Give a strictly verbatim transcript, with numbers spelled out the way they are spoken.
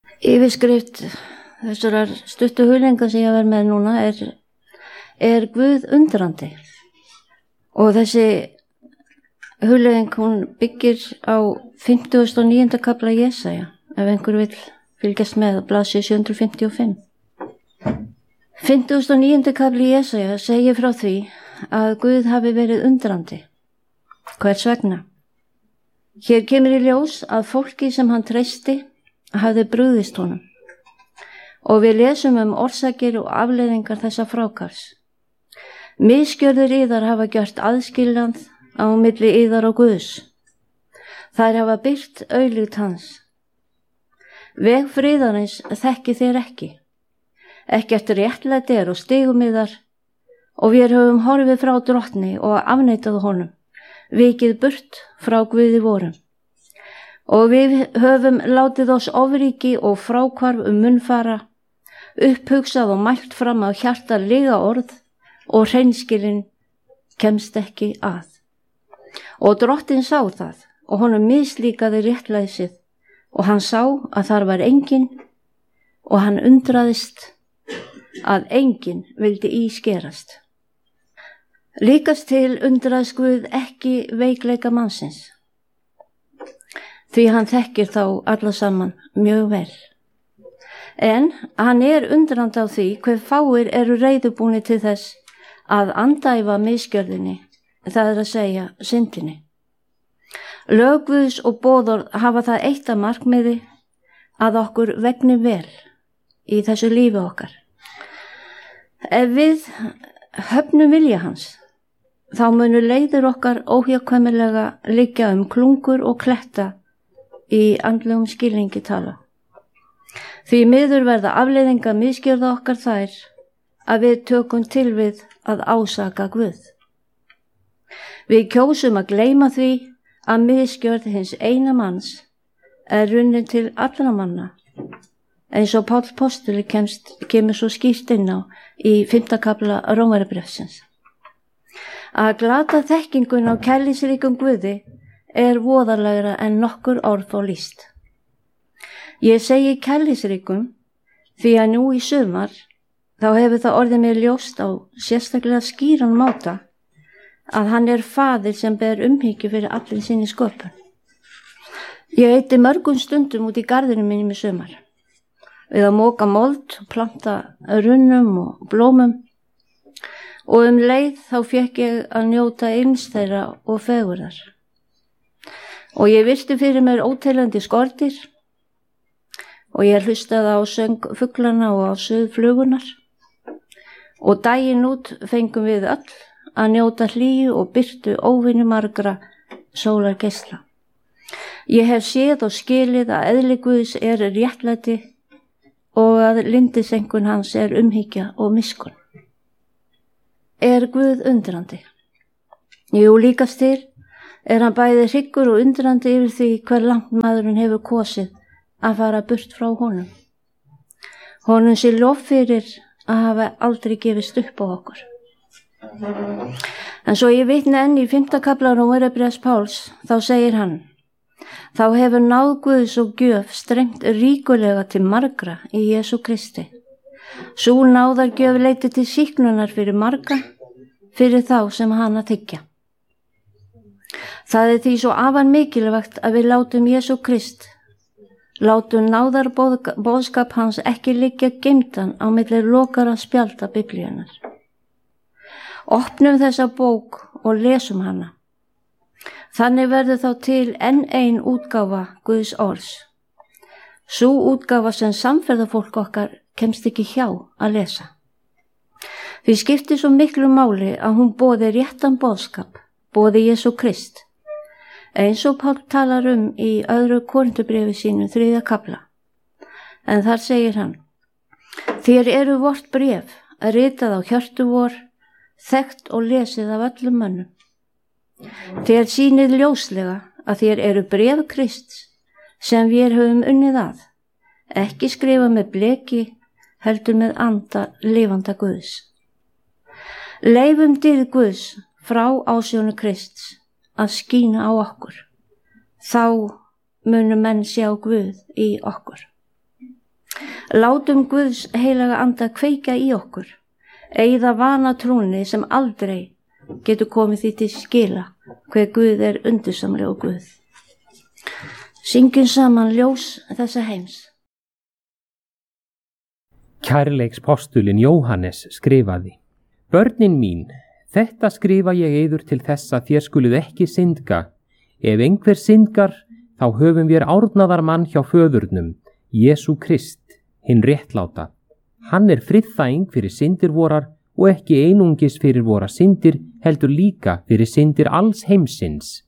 Yfirskrift þessarar stuttu hugleiðingar sem ég verð með núna er, er Guð undrandi. Og þessi hugleiðing hún byggir á fimmtugasta og níunda kafla Jesaja, ef einhver vill fylgjast með á blaðsíðu sjö hundruð fimmtíu og fimm. fimmtugasta og níundi kafli Jesaja segir frá því að Guð hafi verið undrandi. Hvers vegna? Hér kemur í ljós að fólki sem hann treysti hafði brugðist honum. Og við lesum um orsakir og afleiðingar þessa frákars. Misgjörðir yðar hafa gjört aðskilnað á milli yðar og Guðs. Þær hafa birt auglýtt hans. Veg friðarins þekki þér ekki. Ekkert réttlæti er og stigum yðar, og við höfum horfið frá drottni og afneitað honum, vikið burt frá Guði vorum. Og við höfum látið oss ofríki og fráhvarf um munnfara, upphugsað og mælt fram á hjarta lyga orð, og hreinskilin kemst ekki að. Og drottinn sá það, og honum mislíkaði réttlæsið, og hann sá að þar var enginn, og hann undraðist að enginn vildi í skerast. Líkast til undraðist Guð ekki veikleika mannsins, því hann þekkir þá alla saman mjög vel. En hann er undrandi á því hver fáir eru reiðubúnir til þess að andæfa misgjörðinni, það er að segja syndinni. Lög Guðs og boðorð hafa það eitt að markmiði að okkur vegni vel í þessu lífi okkar. Ef við höfnum vilja hans, þá munu leiðir okkar óhjákvæmilega liggja um klungur og kletta í andlegum skilningi tala. Því miður verða afleiðinga misgjörða okkar þær að við tökum til við að ásaka Guð. Við kjósum að gleyma því að misgjörð hins eina manns er runnin til allra manna, eins og Páll postuli kemst, kemur svo skýrt inn á í fimmta kafla Rómarbréfsins. Að glata þekkingun á kærleiksríkum Guði er voðalegra en nokkur orð fá lýst. Ég segi kærleiksríkum því að nú í sumar þá hefur það orðið mér ljóst á sérstaklega skýran máta að hann er faðir sem ber umhyggju fyrir allir sinni sköpun. Ég eyddi mörgum stundum út í garðinum mínum í sumar, við að móka mold og planta runnum og blómum, og um leið þá fékk ég að njóta eins þeirra og fegurðar. Og ég virti fyrir mér óteljandi skordýr, og ég hlustaði á söng fuglana og á suð flugunar, og daginn út fengum við öll að njóta hlýju og birtu óvinni margra sólargeisla. Ég hef séð og skilið að eðli Guðs er réttlæti og að lindisengun hans er umhyggja og miskunn. Er Guð undrandi? Jú, líkast til er hann bæði hryggur og undrandi yfir því hver langt maðurinn hefur kosið að fara burt frá honum. Honum sé lof fyrir að hafa aldrei gefist upp á okkur. En svo ég vitna enn í fimmta kafla Rómarbréfs Páls, þá segir hann: Þá hefur náð Guðs og gjöf strengt ríkulega til margra í Jesú Kristi. Sú náðargjöf leiddi til sýknunar fyrir marga, fyrir þá sem hana þiggja. Það er því svo afar mikilvægt að við látum Jesú Krist, látum náðarboðskap hans ekki liggja geymdan á milli lokara spjalda Biblíunnar. Opnum þessa bók og lesum hana. Þannig verður þá til enn ein útgáfa Guðs orðs. Sú útgáfa sem samferðafólk okkar kemst ekki hjá að lesa. Því skiptir svo miklu máli að hún boði réttan boðskap, boði Jesú Krist, eins og Páll talar um í öðru Korinthubréfi sínu þriðja kafla. En þar segir hann: Þér eru vort bréf, ritað á hjörtu vor, þekkt og lesið af öllum mönnum. Þér sýnið ljóslega að þér eru bréf Krists sem við höfum unnið að, ekki skrifa með bleki, heldur með anda lifanda Guðs. Leifum dýrð Guðs frá ásjónu Krists að skína á okkur. Þá munu menn sjá Guð í okkur. Látum Guðs heilaga anda kveika í okkur, eyða vana trúni sem aldrei getur komið því til skila hver Guð er undursamlegur Guð. Syngjum saman ljós þessa heims. Kærleikspostulinn Jóhannes skrifaði: Börnin mín, þetta skrifa ég yður til þess að þér skuluð ekki syndga. Ef einhver syndgar, þá höfum við árnaðar mann hjá föðurnum, Jesú Krist, hinn réttláta. Hann er friðþæging fyrir syndir vorar og ekki einungis fyrir vora syndir, heldur líka fyrir syndir alls heimsins.